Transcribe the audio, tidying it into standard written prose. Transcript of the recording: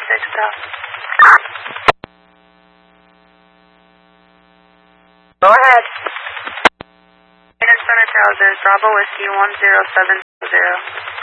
Stop. Go ahead. Center Houses, Bravo Whiskey 1070.